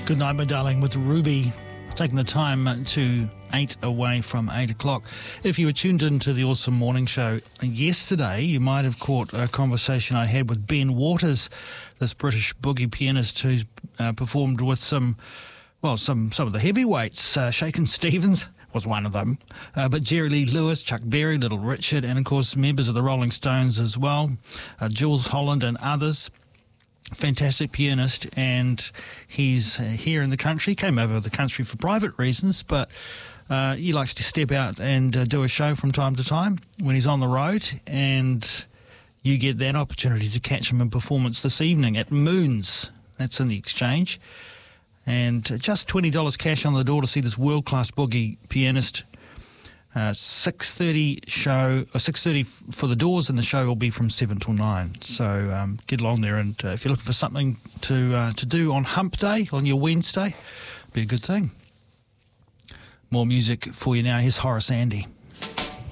Good night, my darling, with Ruby. Taking the time to 8 away from 8 o'clock. If you were tuned into the Awesome Morning Show yesterday, you might have caught a conversation I had with Ben Waters, this British boogie pianist who's performed with some of the heavyweights. Shakin' Stevens was one of them, but Jerry Lee Lewis, Chuck Berry, Little Richard, and of course members of the Rolling Stones as well, Jules Holland and others. Fantastic pianist, and he's here in the country. Came over the country for private reasons, but he likes to step out and do a show from time to time when he's on the road, and you get that opportunity to catch him in performance this evening at Moons. That's in the Exchange, and just $20 cash on the door to see this world-class boogie pianist. 6:30 show, or 6:30 for the doors, and the show will be from 7 till 9. So get along there, and if you're looking for something to do on Hump Day, on your Wednesday, be a good thing. More music for you now. Here's Horace Andy.